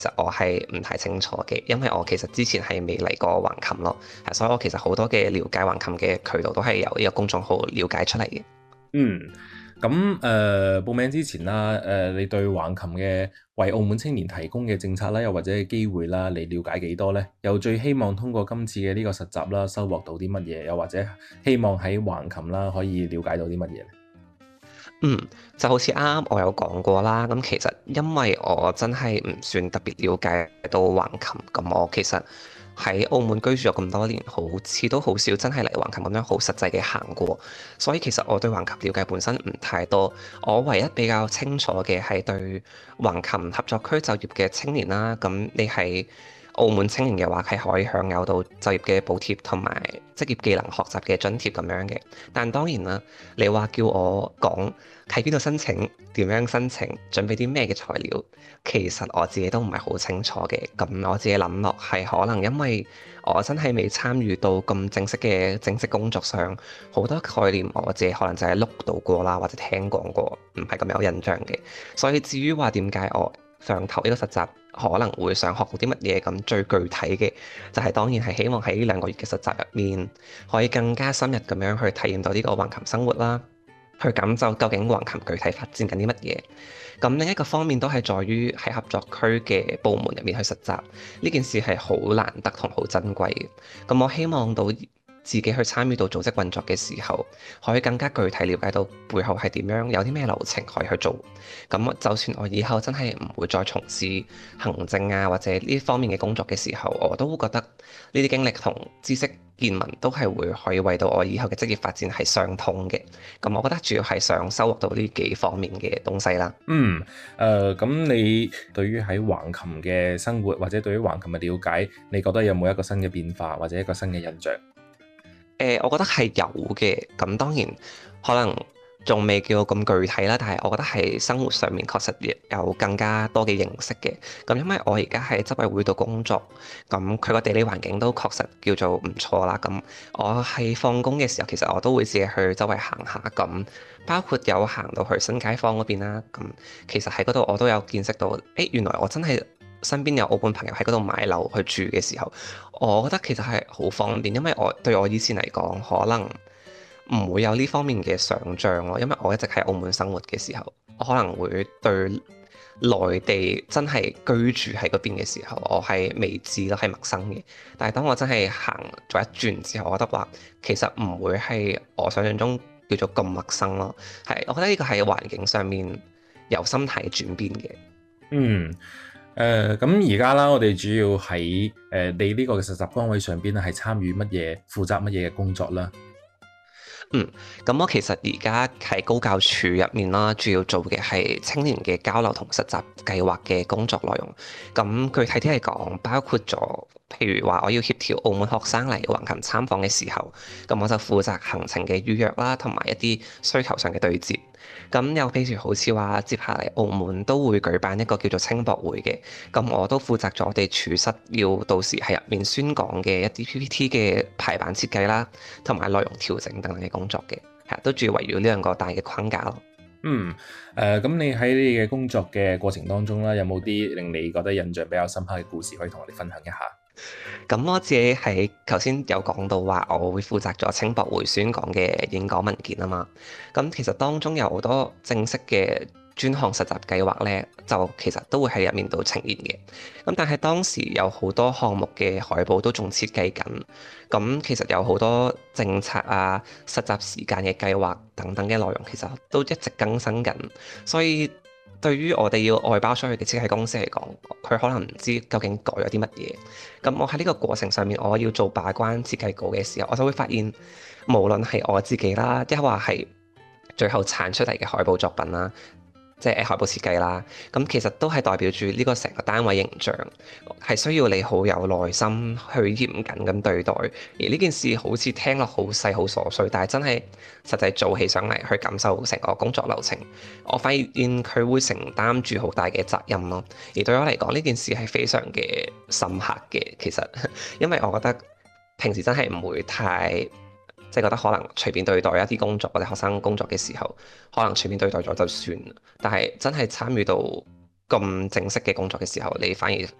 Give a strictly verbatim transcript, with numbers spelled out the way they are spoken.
其實我係唔太清楚嘅，因為我其實之前係未嚟過橫琴咯，係，所以我其實好多嘅了解橫琴嘅渠道都係由呢個公眾號了解出嚟嘅。 嗯，咁誒、呃、報名之前啦，誒、呃、你對橫琴嘅為澳門青年提供嘅政策啦，又或者係機會啦，你了解幾多呢？又最希望通過今次嘅呢個實習啦，收穫到啲乜嘢？又或者希望喺橫琴啦可以了解到啲乜嘢咧？ 嗯，就好似啱啱我有講過啦，咁其實因為我真係唔算特別了解到橫琴，咁我其實喺澳門居住咗咁多年，好似都好少真係嚟橫琴咁樣好實際嘅行過，所以其實我對橫琴了解本身唔太多，我唯一比較清楚嘅係對橫琴合作區就業嘅青年啦，咁你係澳門青年嘅話，係可以享有到就業嘅補貼同埋職業技能學習嘅津貼咁樣嘅。但當然啦，你話叫我講喺邊度申請、點樣申請、準備啲咩嘅材料，其實我自己都唔係好清楚嘅。咁我自己諗落係可能因為我真係未參與到咁正式嘅正式工作上，好多概念我自己可能就係碌到過啦，或者聽講過，唔係咁有印象嘅。所以至於話點解我上頭呢個實習可能會想學到啲乜嘢，咁最具體嘅就係當然係希望喺呢兩個月嘅實習入面，可以更加深入咁樣去體驗到呢個橫琴生活啦，去感受究竟橫琴具體發展緊啲乜嘢。咁另一個方面都係在於喺合作區嘅部門入面去實習，呢件事係好難得同好珍貴嘅。咁我希望到自己去參與到組織運作嘅時候，可以更加具體了解到背後係點樣，有啲咩流程可以去做。咁就算我以後真係唔會再從事行政啊或者呢方面嘅工作嘅時候，我都會覺得呢啲經歷同知識見聞都係會可以為到我以後嘅職業發展係相通嘅。咁我覺得主要係想收穫到呢幾方面嘅東西啦。 嗯，誒、呃、咁你對於喺橫琴嘅生活或者對於橫琴嘅了解，你覺得有冇一個新嘅變化或者一個新嘅印象？ 誒，我覺得係有嘅，咁當然可能仲未叫咁具體啦，但係我覺得係生活上面確實有更加多嘅認識嘅。咁因為我而家喺執委會度工作，咁佢個地理環境都確實叫做唔錯啦。咁我喺放工嘅時候，其實我都會自己去周圍行下，咁包括有行到去新街坊嗰邊啦。咁其實喺嗰度我都有見識到，誒原來我真係身邊有澳門朋友喺嗰度買樓去住嘅時候。我覺得其實係好方便，因為我對我以前嚟講，可能唔會有呢方面嘅想像咯。因為我一直喺澳門生活嘅時候，我可能會對內地真係居住喺嗰邊嘅時候，我係未知咯，係陌生嘅。但係當我真係行咗一轉之後，我覺得話其實唔會係我想象中叫做咁陌生咯。係，我覺得呢個係環境上面由心態轉變嘅。 嗯。誒咁而家啦，我哋主要喺誒、呃、你呢個嘅實習崗位上邊咧，係參與乜嘢、負責乜嘢嘅工作啦？ 嗯，咁我其實而家喺高教處入面啦，主要做嘅係青年嘅交流同實習計劃嘅工作內容。咁具體啲嚟講，包括咗譬如話我要協調澳門學生嚟橫琴參訪嘅時候，咁我就負責行程嘅預約啦，同埋一啲需求上嘅對接。咁又譬如好似話接下嚟澳門都會舉辦一個叫做青博會嘅，咁我都負責咗我哋處室要到時喺入面宣講嘅一啲 P P T 嘅排版設計啦，同埋內容調整等等嘅工作嘅，係都主要圍繞呢兩個大嘅框架咯。 嗯，誒、呃、咁你喺你嘅工作嘅過程當中啦，有冇啲令你覺得印象比較深刻嘅故事可以同我哋分享一下？ 咁我自己喺頭先有講到話，我會負責咗青博會宣講嘅演講文件啊嘛。咁其實當中有好多正式嘅專項實習計劃呢，就其實都會喺入面度呈現嘅。咁但係當時有好多項目嘅海報都仲設計緊，咁其實有好多政策啊、實習時間嘅計劃等等嘅內容，其實都一直更新緊，所以，對於我哋要外包出去嘅設計公司嚟講，佢可能唔知究竟改咗啲乜嘢。咁我喺呢個過程上面，我要做把關設計稿嘅時候，我就會發現，無論係我自己啦，抑或係最後產出嚟嘅海報作品啦，即係海報設計啦，咁其實都係代表住呢個成個單位形象，係需要你好有耐心去嚴謹咁對待。而呢件事好似聽落好細好瑣碎，但係真係實際做起上嚟去感受成個工作流程，我發現佢會承擔住好大嘅責任咯。而對我嚟講，呢件事係非常嘅深刻嘅。其實因為我覺得平時真係唔會太。即係覺得可能隨便對待一啲工作或者學生工作嘅時候，可能隨便對待咗就算。但係真係參與到咁正式嘅工作嘅時候，你反而